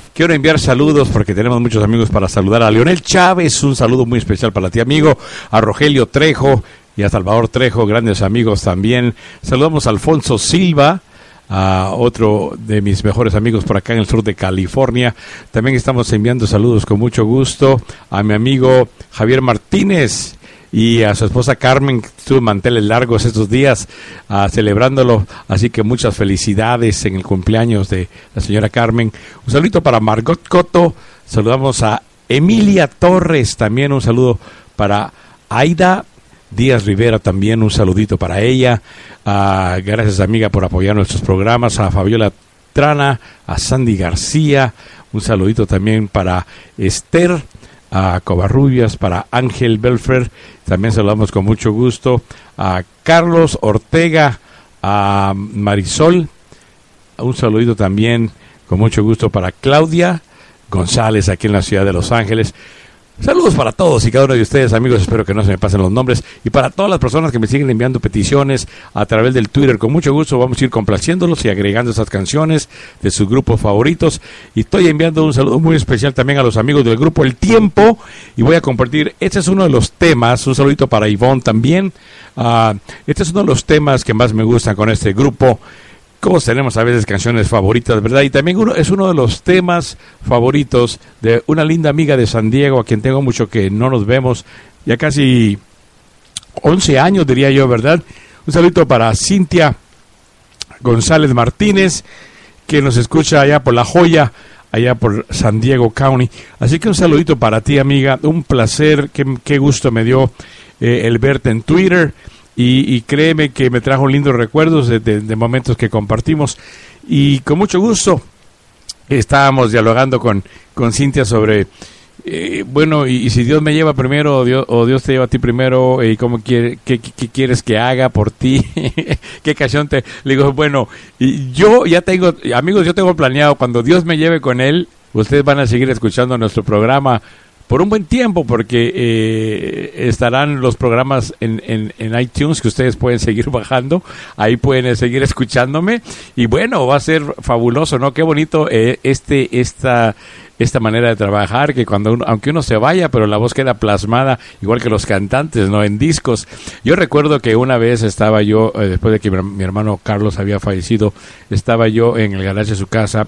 quiero enviar saludos porque tenemos muchos amigos para saludar. A Leonel Chávez, un saludo muy especial para ti, amigo. A Rogelio Trejo y a Salvador Trejo, grandes amigos también. Saludamos a Alfonso Silva, a otro de mis mejores amigos por acá en el sur de California. También estamos enviando saludos con mucho gusto a mi amigo Javier Martínez y a su esposa Carmen, que estuvo manteles largos estos días celebrándolo, así que muchas felicidades en el cumpleaños de la señora Carmen. Un saludito para Margot Coto, saludamos a Emilia Torres, también un saludo para Aida Díaz Rivera, también un saludito para ella. Gracias, amiga, por apoyar nuestros programas. A Fabiola Trana, a Sandy García, un saludito también para Esther, a Covarrubias, para Ángel Belfer, también saludamos con mucho gusto a Carlos Ortega, a Marisol, un saludito también con mucho gusto para Claudia González, aquí en la ciudad de Los Ángeles. Saludos para todos y cada uno de ustedes, amigos, espero que no se me pasen los nombres, y para todas las personas que me siguen enviando peticiones a través del Twitter, con mucho gusto vamos a ir complaciéndolos y agregando esas canciones de sus grupos favoritos. Y estoy enviando un saludo muy especial también a los amigos del grupo El Tiempo, y voy a compartir, este es uno de los temas, un saludito para Ivonne también. Este es uno de los temas que más me gustan con este grupo. Como tenemos a veces canciones favoritas, ¿verdad? Y también es uno de los temas favoritos de una linda amiga de San Diego, a quien tengo mucho que no nos vemos, ya casi 11 años diría yo, ¿verdad? Un saludo para Cintia González Martínez, que nos escucha allá por La Joya, allá por San Diego County. Así que un saludito para ti, amiga, un placer, qué gusto me dio el verte en Twitter. Y créeme que me trajo lindos recuerdos de momentos que compartimos. Y con mucho gusto estábamos dialogando con Cintia sobre, bueno, y si Dios me lleva primero o Dios te lleva a ti primero, y cómo qué quieres que haga por ti, qué canción te... Le digo, bueno, y yo ya tengo, amigos, yo tengo planeado, cuando Dios me lleve con Él, ustedes van a seguir escuchando nuestro programa por un buen tiempo, porque estarán los programas en iTunes que ustedes pueden seguir bajando, ahí pueden seguir escuchándome, y bueno, va a ser fabuloso, ¿no? Qué bonito esta manera de trabajar, que cuando aunque uno se vaya, pero la voz queda plasmada, igual que los cantantes, ¿no? En discos. Yo recuerdo que una vez estaba yo, después de que mi hermano Carlos había fallecido, estaba yo en el garaje de su casa,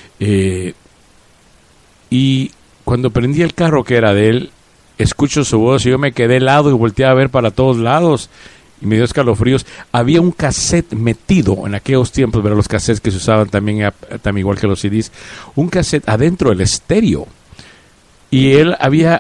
y cuando prendí el carro que era de él, escucho su voz y yo me quedé helado y volteé a ver para todos lados y me dio escalofríos. Había un cassette metido en aquellos tiempos, ¿verdad? Los cassettes que se usaban también igual que los CDs, un cassette adentro del estéreo, y él había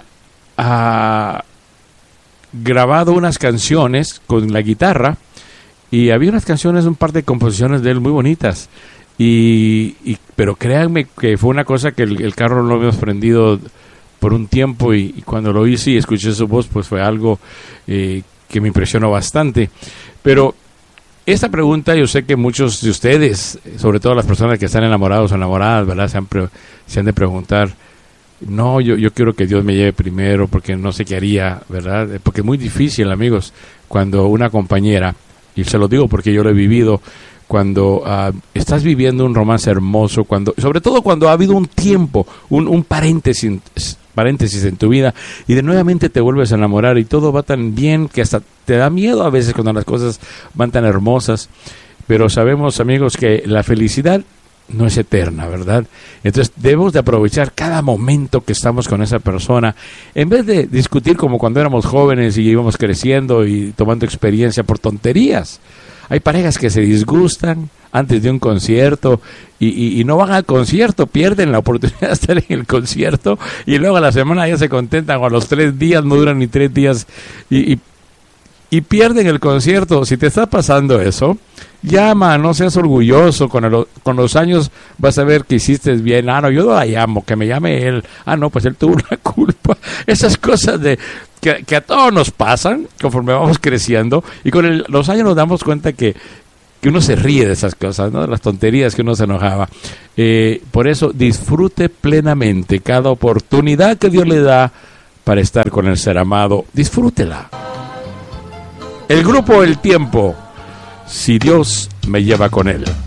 grabado unas canciones con la guitarra, y había unas canciones, un par de composiciones de él muy bonitas. Pero créanme que fue una cosa que el carro no lo habíamos prendido por un tiempo, y cuando lo hice y escuché su voz, pues fue algo que me impresionó bastante. Pero esta pregunta, yo sé que muchos de ustedes, sobre todo las personas que están enamorados o enamoradas, ¿verdad?, se han de preguntar, no, yo quiero que Dios me lleve primero, porque no sé qué haría, ¿verdad? Porque es muy difícil, amigos, cuando una compañera, y se lo digo porque yo lo he vivido, cuando estás viviendo un romance hermoso, sobre todo cuando ha habido un tiempo, un paréntesis en tu vida, y de nuevamente te vuelves a enamorar y todo va tan bien que hasta te da miedo a veces cuando las cosas van tan hermosas. Pero sabemos, amigos, que la felicidad no es eterna, ¿verdad? Entonces debemos de aprovechar cada momento que estamos con esa persona, en vez de discutir como cuando éramos jóvenes y íbamos creciendo y tomando experiencia por tonterías. Hay parejas que se disgustan antes de un concierto y no van al concierto, pierden la oportunidad de estar en el concierto, y luego a la semana ya se contentan, o a los 3 días, no duran ni 3 días, y pierden el concierto. Si te está pasando eso, llama, no seas orgulloso, con los años vas a ver que hiciste bien. No, yo no la llamo, que me llame él. No, pues él tuvo una culpa. Esas cosas que a todos nos pasan conforme vamos creciendo, y con los años nos damos cuenta que uno se ríe de esas cosas, ¿no? De las tonterías que uno se enojaba. Por eso disfrute plenamente cada oportunidad que Dios le da para estar con el ser amado. Disfrútela. El grupo El Tiempo, si Dios me lleva con él.